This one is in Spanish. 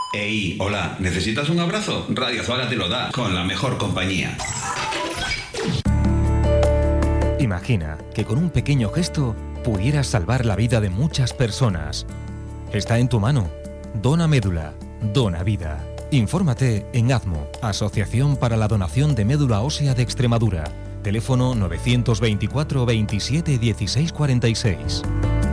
Ey, hola, ¿necesitas un abrazo? Radio Zuara te lo da, con la mejor compañía. Imagina que con un pequeño gesto pudieras salvar la vida de muchas personas. Está en tu mano. Dona médula, dona vida. Infórmate en ADMO, Asociación para la Donación de Médula Ósea de Extremadura. Teléfono 924 27 16 46.